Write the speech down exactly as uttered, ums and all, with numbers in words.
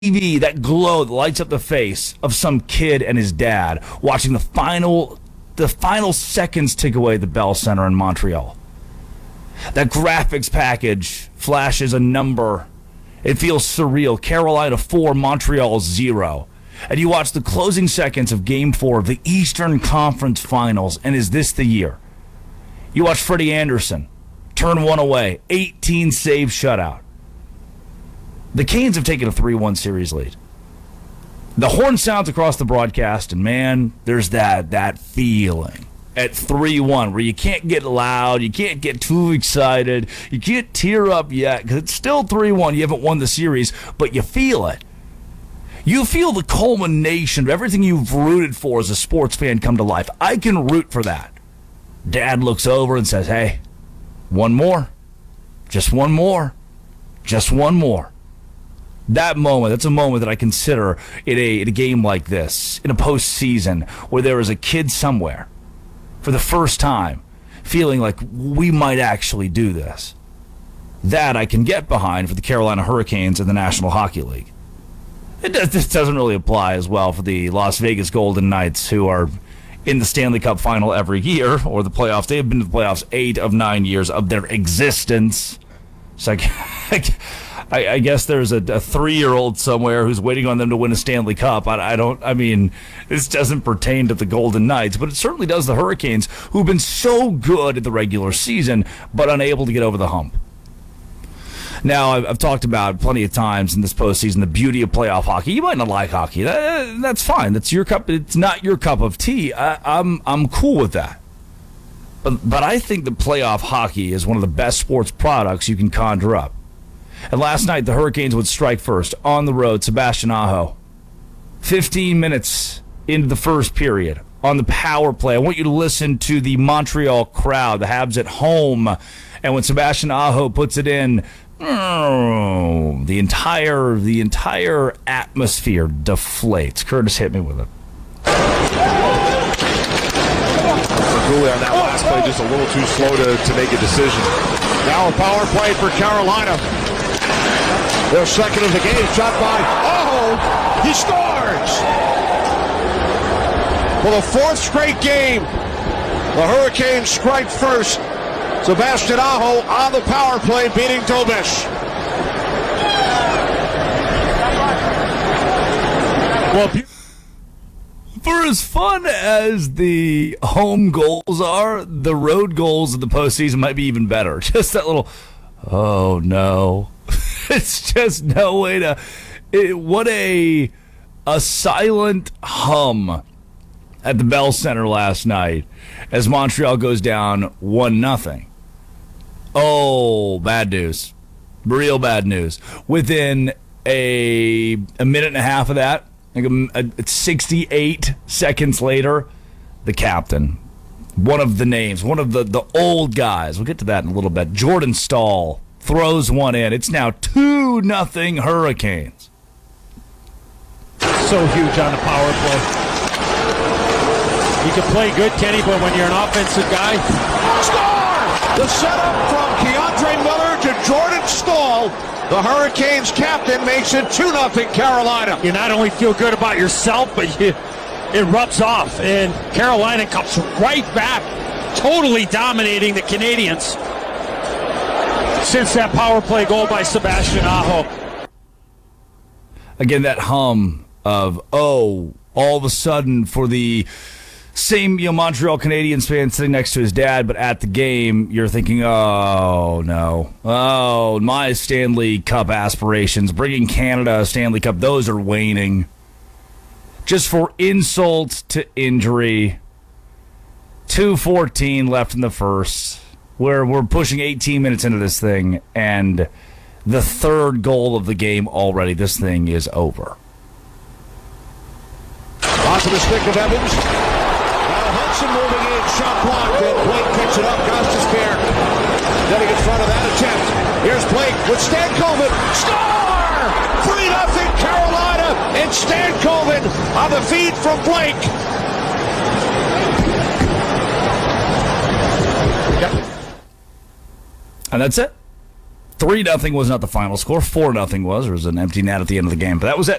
T V, that glow that lights up the face of some kid and his dad watching the final the final seconds tick away at the Bell Center in Montreal. That graphics package flashes a number. It feels surreal. Carolina four, Montreal zero. And you watch the closing seconds of Game four of the Eastern Conference Finals, and is this the year? You watch Freddie Anderson turn one away, eighteen save shutout. The Canes have taken a three one series lead. The horn sounds across the broadcast, and man, there's that that feeling at three one where you can't get loud, you can't get too excited, you can't tear up yet because it's still three one. You haven't won the series, but you feel it. You feel the culmination of everything you've rooted for as a sports fan come to life. I can root for that. Dad looks over and says, hey, one more. Just one more. Just one more. That moment, that's a moment that I consider in a, in a game like this, in a postseason, where there is a kid somewhere, for the first time, feeling like we might actually do this. That I can get behind for the Carolina Hurricanes in the National Hockey League. It does, this doesn't really apply as well for the Las Vegas Golden Knights, who are in the Stanley Cup final every year, or the playoffs. They have been to the playoffs eight of nine years of their existence. It's like... I, I guess there's a, a three-year-old somewhere who's waiting on them to win a Stanley Cup. I, I don't, I mean, this doesn't pertain to the Golden Knights, but it certainly does the Hurricanes, who've been so good at the regular season, but unable to get over the hump. Now, I've, I've talked about plenty of times in this postseason the beauty of playoff hockey. You might not like hockey. That, that's fine. That's your cup. It's not your cup of tea. I, I'm, I'm cool with that. But, but I think that playoff hockey is one of the best sports products you can conjure up. And last night, the Hurricanes would strike first on the road, Sebastian Aho. fifteen minutes into the first period on the power play. I want you to listen to the Montreal crowd, the Habs at home. And when Sebastian Aho puts it in, oh, the entire the entire atmosphere deflates. Curtis, hit me with it. Cooley on that last play, just a little too slow to, to make a decision. Now a power play for Carolina. Their second of the game, shot by Aho. He scores! For the fourth straight game, the Hurricanes strike first. Sebastian Aho on the power play, beating Dobish. Well, for as fun as the home goals are, the road goals of the postseason might be even better. Just that little, oh no. It's just no way to... It, what a a silent hum at the Bell Center last night as Montreal goes down one nothing. Oh, bad news. Real bad news. Within a, a minute and a half of that, like a, a, sixty-eight seconds later, the captain, one of the names, one of the, the old guys, we'll get to that in a little bit, Jordan Staal, throws one in. It's now two nothing Hurricanes. So huge on the power play. You can play good, Kenny, but when you're an offensive guy... Score! The setup from Keandre Miller to Jordan Staal. The Hurricanes captain makes it two nothing Carolina. You not only feel good about yourself, but you, it rubs off. And Carolina comes right back, totally dominating the Canadians since that power play goal by Sebastian Aho. Again, that hum of, oh, all of a sudden for the same, you know, Montreal Canadiens fan sitting next to his dad, but at the game, you're thinking, oh, no. Oh, my Stanley Cup aspirations, bringing Canada a Stanley Cup, those are waning. Just for insult to injury. two fourteen left in the first. Where we're pushing eighteen minutes into this thing, and the third goal of the game already. This thing is over. Onto the stick of Evans. Now Hudson moving in, shot blocked, and Blake picks it up. Gostisbehere getting in front of that attempt. Here's Blake with Stankoven. Score! three nothing Carolina, and Stankoven on the feed from Blake. And that's it. three nothing was not the final score. four nothing was. There was an empty net at the end of the game. But that was it.